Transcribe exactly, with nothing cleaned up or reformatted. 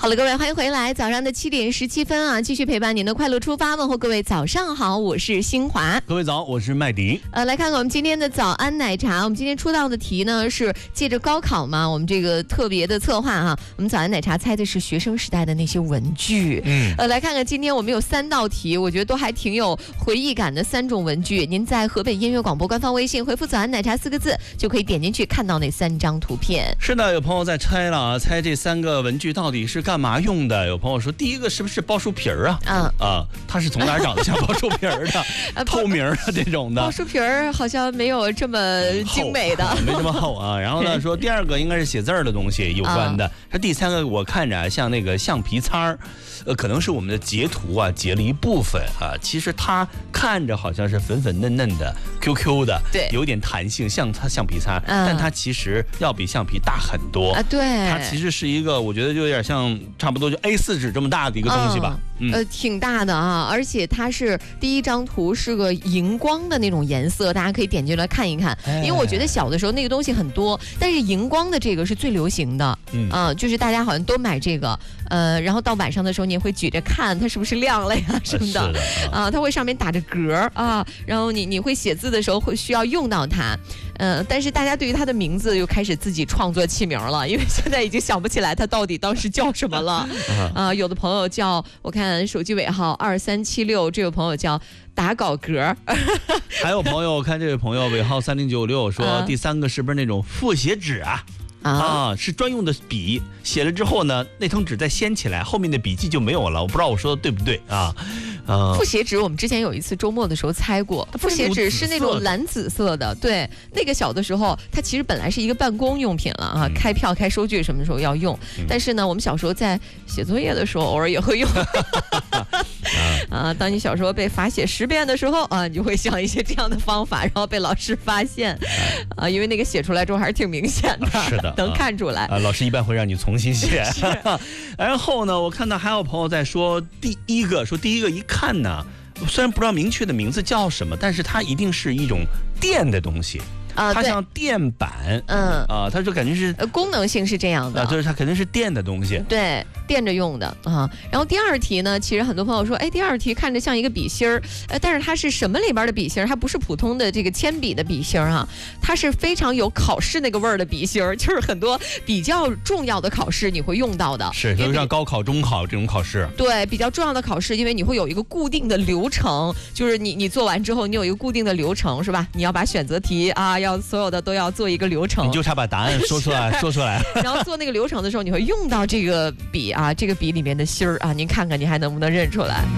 好了，各位，欢迎回来。早上的七点十七分啊，继续陪伴您的快乐出发，问候各位早上好，我是新华。 各位早，我是麦迪。 呃，来看看我们今天的早安奶茶。我们今天出道的题呢是借着高考嘛，我们这个特别的策划啊，我们早安奶茶猜的是学生时代的那些文具。嗯，呃，来看看今天我们有三道题，我觉得都还挺有回忆感的三种文具。您在河北音乐广播官方微信回复“早安奶茶”四个字，就可以点进去看到那三张图片。是的，有朋友在猜了啊，猜这三个文具到底是干嘛用的？有朋友说，第一个是不是包书皮儿啊？嗯啊，它是从哪儿长得像包书皮儿的？透明的这种的。 包书皮儿好像没有这么精美的， 没这么厚啊。然后呢，说第二个应该是写字儿的东西有关的。说第三个我看着像那个橡皮擦儿，呃，可能是我们的截图啊截了一部分啊。其实它看着好像是粉粉嫩嫩的 Q Q 的，对，有点弹性，像它橡皮擦，但它其实要比橡皮大很多啊。对，它其实是一个，我觉得就有点像差不多就 A 四 纸这么大的一个东西吧。 嗯，呃，挺大的啊，而且它是第一张图是个荧光的那种颜色，大家可以点进来看一看。因为我觉得小的时候那个东西很多，但是荧光的这个是最流行的，嗯啊、呃，就是大家好像都买这个，呃，然后到晚上的时候你也会举着看它是不是亮了呀什么的，啊、呃，它会上面打着格啊，然后你你会写字的时候会需要用到它。呃，但是大家对于它的名字又开始自己创作起名了，因为现在已经想不起来它到底当时叫什么了。啊、呃，有的朋友叫我看手机尾号二三七六，这位朋友叫打稿格。 还有朋友，我看这位朋友尾号三零九六说、啊、第三个是不是那种复写纸啊？啊, 啊，是专用的笔，写了之后呢，那张纸再掀起来，后面的笔记就没有了。我不知道我说的对不对啊？ 呃，复写纸我们之前有一次周末的时候猜过，复写纸是那种蓝紫色的，对，那个小的时候它其实本来是一个办公用品了啊，嗯、开票、开收据什么时候要用，嗯、但是呢，我们小时候在写作业的时候偶尔也会用。啊，当你小时候被罚写十遍的时候啊，你就会想一些这样的方法，然后被老师发现，啊，因为那个写出来之后还是挺明显的， 是的， 能看出来。 啊，老师一般会让你重新写。然后呢，我看到还有朋友在说第一个，说第一个一看呢，虽然不知道明确的名字叫什么，但是它一定是一种电的东西。啊，它像电板，嗯啊，它就感觉是呃功能性是这样的， 啊，就是它肯定是电的东西， 对，电着用的啊。然后第二题呢，其实很多朋友说，哎，第二题看着像一个笔芯儿，呃，但是它是什么里边的笔芯儿？它不是普通的这个铅笔的笔芯儿啊，它是非常有考试那个味儿的笔芯儿，就是很多比较重要的考试你会用到的， 是，就像高考、中考这种考试， 对，比较重要的考试，因为你会有一个固定的流程，就是你你做完之后，你有一个固定的流程，是吧？你要把选择题啊。要所有的都要做一个流程， 你就差把答案说出来，说出来。 然后做那个流程的时候，你会用到这个笔啊，这个笔里面的芯儿啊，您看看你还能不能认出来？